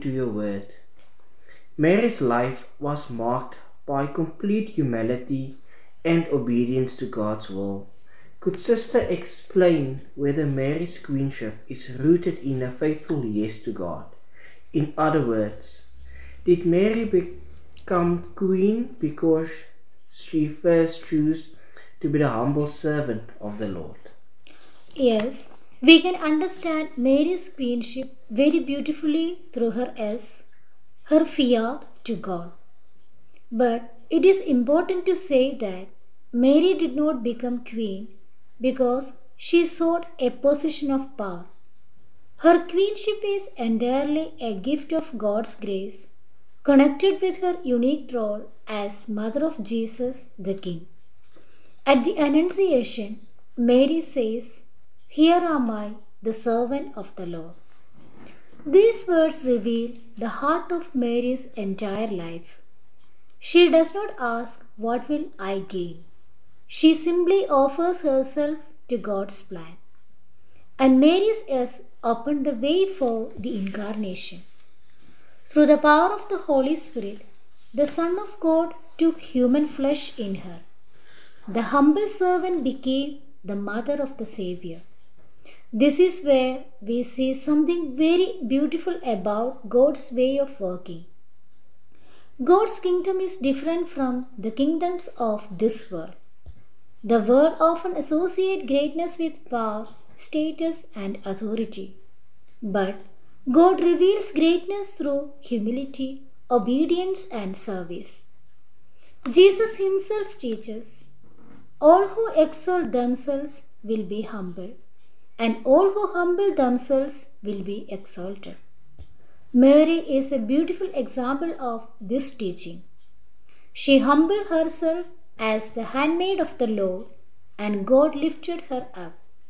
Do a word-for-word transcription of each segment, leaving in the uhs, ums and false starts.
to your word. Mary's life was marked by complete humility and obedience to God's will. Could Sister explain whether Mary's queenship is rooted in a faithful yes to God? In other words, did Mary become queen because she first chose to be the humble servant of the Lord? Yes, we can understand Mary's queenship very beautifully through her yes, her fiat to God. But it is important to say that Mary did not become queen because she sought a position of power. Her queenship is entirely a gift of God's grace, connected with her unique role as Mother of Jesus the King. At the Annunciation, Mary says, "Here am I, the servant of the Lord." These words reveal the heart of Mary's entire life. She does not ask, "What will I gain?" She simply offers herself to God's plan. And Mary's yes opened the way for the Incarnation. Through the power of the Holy Spirit, the Son of God took human flesh in her. The humble servant became the mother of the Savior. This is where we see something very beautiful about God's way of working. God's kingdom is different from the kingdoms of this world. The world often associates greatness with power, status, and authority. But God reveals greatness through humility, obedience, and service. Jesus himself teaches, "All who exalt themselves will be humbled, and all who humble themselves will be exalted." Mary is a beautiful example of this teaching. She humbled herself as the handmaid of the Lord, and God lifted her up.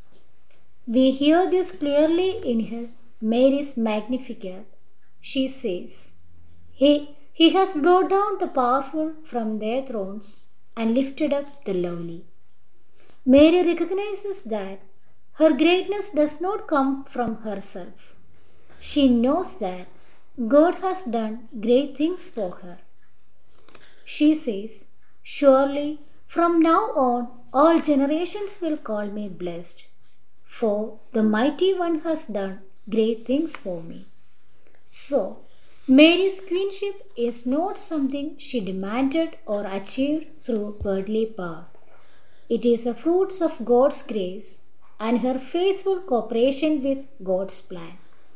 We hear this clearly in her Mary's Magnificat. She says, he, he has brought down the powerful from their thrones and lifted up the lowly. Mary recognizes that her greatness does not come from herself. She knows that God has done great things for her. She says, "Surely from now on all generations will call me blessed, for the Mighty One has done great things for me." So, Mary's queenship is not something she demanded or achieved through worldly power. It is the fruits of God's grace and her faithful cooperation with God's plan.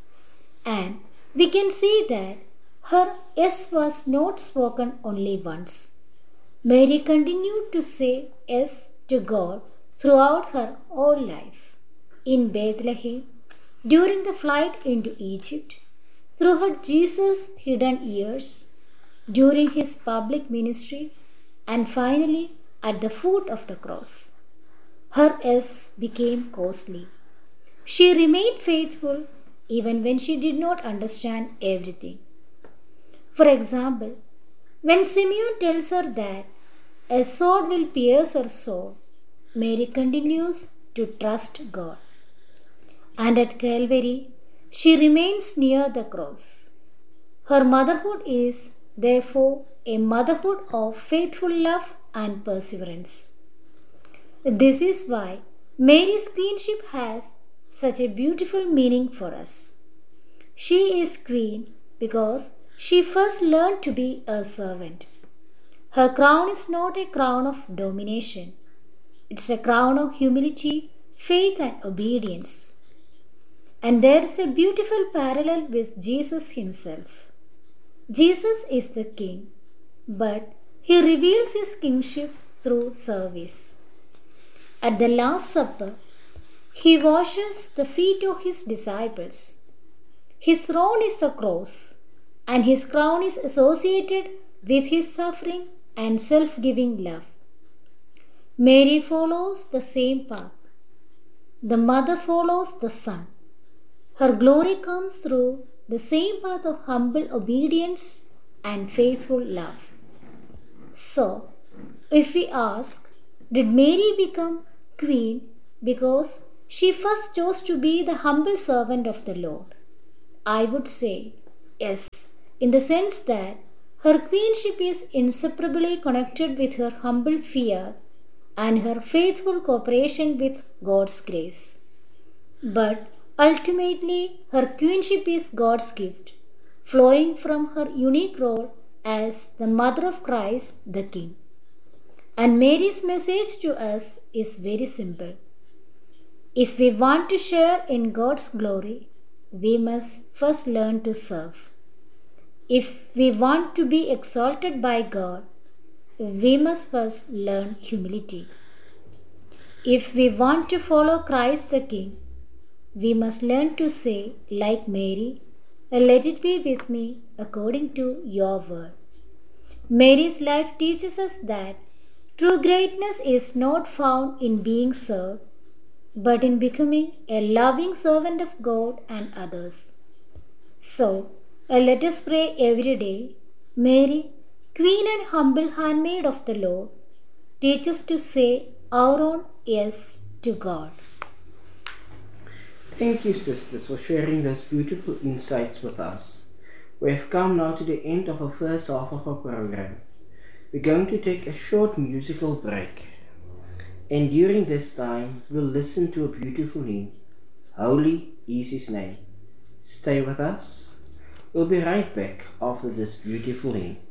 And we can see that her yes was not spoken only once. Mary continued to say yes to God throughout her whole life. In Bethlehem, during the flight into Egypt, through her Jesus' hidden years, during his public ministry, and finally at the foot of the cross. Her yes became costly. She remained faithful even when she did not understand everything. For example, when Simeon tells her that a sword will pierce her soul, Mary continues to trust God. And at Calvary, she remains near the cross. Her motherhood is, therefore, a motherhood of faithful love and perseverance. This is why Mary's queenship has such a beautiful meaning for us. She is queen because she first learned to be a servant. Her crown is not a crown of domination. It's a crown of humility, faith, and obedience. And there is a beautiful parallel with Jesus himself. Jesus is the king, but he reveals his kingship through service. At the Last Supper, he washes the feet of his disciples. His throne is the cross, and his crown is associated with his suffering and self-giving love. Mary follows the same path. The mother follows the son. Her glory comes through the same path of humble obedience and faithful love. So, if we ask, did Mary become queen because she first chose to be the humble servant of the Lord? I would say, Yes, in the sense that her queenship is inseparably connected with her humble fear and her faithful cooperation with God's grace. But ultimately, her queenship is God's gift, flowing from her unique role as the mother of Christ the King. And Mary's message to us is very simple. If we want to share in God's glory, we must first learn to serve. If we want to be exalted by God, we must first learn humility. If we want to follow Christ the King, we must learn to say, like Mary, let it be with me according to your word. Mary's life teaches us that true greatness is not found in being served, but in becoming a loving servant of God and others. So, uh, let us pray every day. Mary, Queen and humble handmaid of the Lord, teach us to say our own yes to God. Thank you, sisters, for sharing those beautiful insights with us. We have come now to the end of our first half of our program. We're going to take a short musical break. And during this time, we'll listen to a beautiful hymn, Holy is His Name. Stay with us. We'll be right back after this beautiful hymn.